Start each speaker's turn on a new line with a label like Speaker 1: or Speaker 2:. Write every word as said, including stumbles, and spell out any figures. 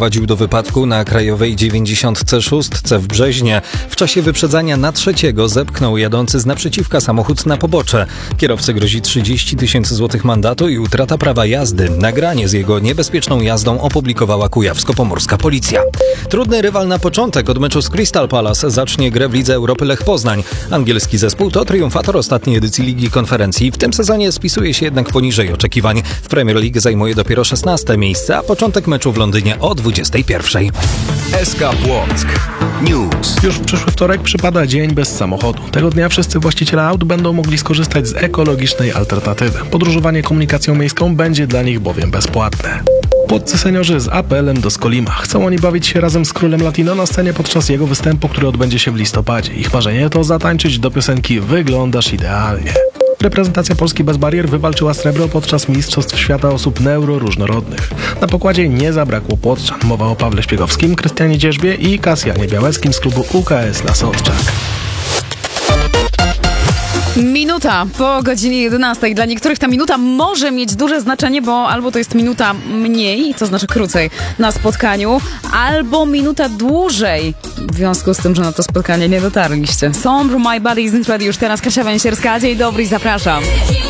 Speaker 1: doprowadził do wypadku na krajowej dziewięćdziesiąt sześć w Brzeźnie. W czasie wyprzedzania na trzeciego zepchnął jadący z naprzeciwka samochód na pobocze. Kierowcy grozi trzydzieści tysięcy złotych mandatu i utrata prawa jazdy. Nagranie z jego niebezpieczną jazdą opublikowała kujawsko-pomorska policja. Trudny rywal na początek. Od meczu z Crystal Palace zacznie grę w Lidze Europy Lech Poznań. Angielski zespół to triumfator ostatniej edycji Ligi Konferencji. W tym sezonie spisuje się jednak poniżej oczekiwań. W Premier League zajmuje dopiero szesnaste miejsce, a początek meczu w Londynie o dwudziestej pierwszej.
Speaker 2: S K Płock News.
Speaker 3: Już w przyszły wtorek przypada dzień bez samochodu. Tego dnia wszyscy właściciele aut będą mogli skorzystać z ekologicznej alternatywy. Podróżowanie komunikacją miejską będzie dla nich bowiem bezpłatne. Płoccy seniorzy z apelem do Skolima. Chcą oni bawić się razem z Królem Latino na scenie podczas jego występu, który odbędzie się w listopadzie. Ich marzenie to zatańczyć do piosenki Wyglądasz idealnie. Reprezentacja Polski bez barier wywalczyła srebro podczas Mistrzostw Świata Osób Neuroróżnorodnych. Na pokładzie nie zabrakło płotrzan. Mowa o Pawle Śpiegowskim, Krystianie Dzierzbie i Kasjanie Białeckim z klubu U K S Lasotczak.
Speaker 4: Minuta po godzinie jedenastej. Dla niektórych ta minuta może mieć duże znaczenie, bo albo to jest minuta mniej, to znaczy krócej na spotkaniu, albo minuta dłużej, w związku z tym, że na to spotkanie nie dotarliście. Song My Body Isn't Ready już teraz. Kasia Węsierska, dzień dobry i zapraszam.